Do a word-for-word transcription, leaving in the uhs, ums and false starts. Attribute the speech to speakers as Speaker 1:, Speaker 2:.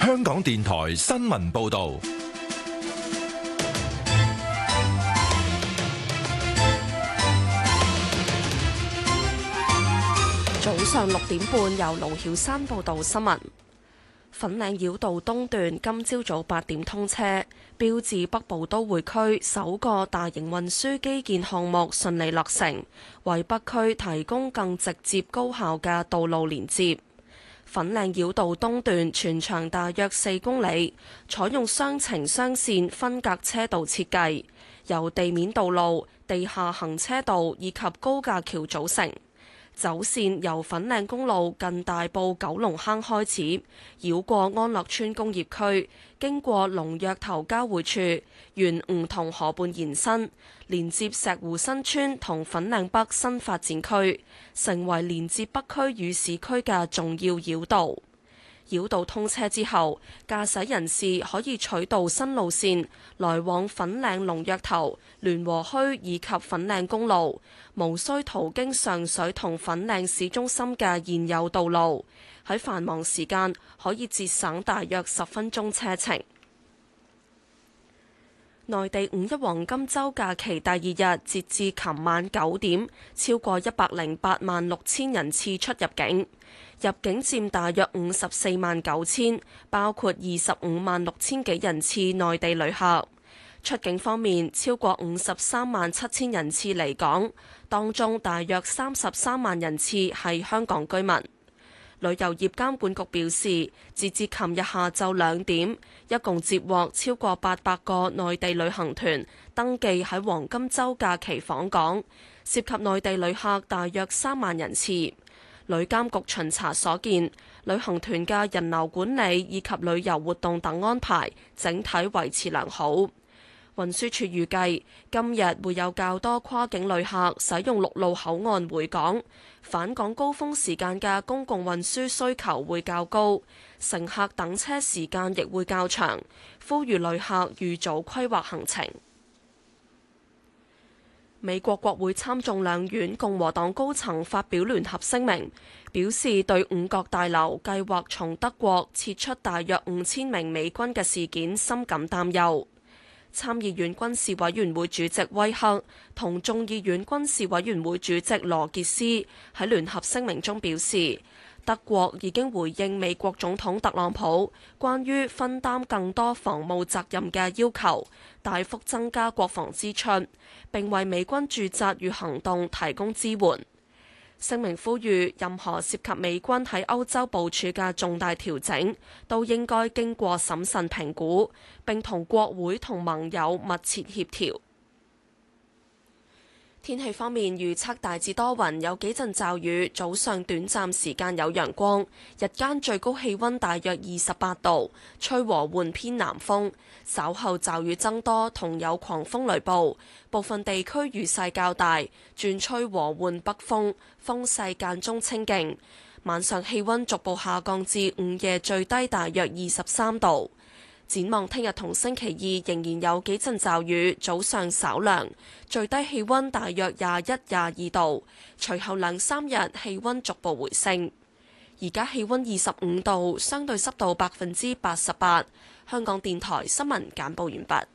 Speaker 1: 香港電台新聞報道。
Speaker 2: 早上六點半，由盧曉山報道新聞。粉嶺繞道東段今朝早八點通車，標誌北部都會區首個大型運輸基建項目順利落成，為北區提供更直接高效嘅道路連接。粉嶺繞道東段全長大約四公里，採用雙程雙線分隔車道設計，由地面道路、地下行車道以及高架橋組成。走線由粉嶺公路近大埔九龍坑開始，繞過安樂村工業區，經過龍躍頭交匯處，沿梧桐河畔延伸，連接石湖新村同粉嶺北新發展區，成為連接北區與市區嘅重要繞道。繞道通車之後，駕駛人士可以取道新路線來往粉嶺龍躍頭、聯和墟以及粉嶺公路，無需途經上水同粉嶺市中心嘅現有道路。喺繁忙時間可以節省大約十分鐘車程。內地五一黃金週假期第二日，截至琴晚九點，超過一百零八萬六千人次出入境，入境佔大約五十四萬九千，包括二十五萬六千幾人次內地旅客。出境方面，超過五十三萬七千人次離港，當中大約三十三萬人次係香港居民。旅遊業監管局表示，截至琴日下晝兩點，一共接獲超過八百個內地旅行團登記喺黃金週假期訪港，涉及內地旅客大約三萬人次。旅監局巡查所見，旅行團嘅人流管理以及旅遊活動等安排整體維持良好。運輸署預計今日會有較多跨境旅客使用陸路口岸回港，返港高峰時間嘅公共運輸需求會較高，乘客等車時間亦會較長，呼籲旅客預早規劃行程。美國國會參眾兩院共和黨高層發表聯合聲明，表示對五角大樓計劃從德國撤出大約五千名美軍嘅事件深感擔憂。參議院軍事委員會主席威克同眾議院軍事委員會主席羅傑斯喺聯合聲明中表示，德國已經回應美國總統特朗普關於分擔更多防務責任嘅要求，大幅增加國防支出，並為美軍駐紮與行動提供支援。聲明呼籲任何涉及美軍喺歐洲部署嘅重大調整，都應該經過審慎評估，並同國會同盟友密切協調。天氣方面預測大致多雲，有幾陣驟雨，早上短暫時間有陽光，日間最高氣溫大約二十八度，吹和緩偏南風。稍後驟雨增多，同有狂風雷暴，部分地區雨勢較大，轉吹和緩北風，風勢間中清勁。晚上氣溫逐步下降至午夜最低大約二十三度。展望聽日同星期二仍然有幾陣驟雨，早上稍涼，最低氣溫大約廿一、廿二度。隨後兩三日氣溫逐步回升。而家氣溫二十五度，相對濕度百分之八十八。香港電台新聞簡報完畢。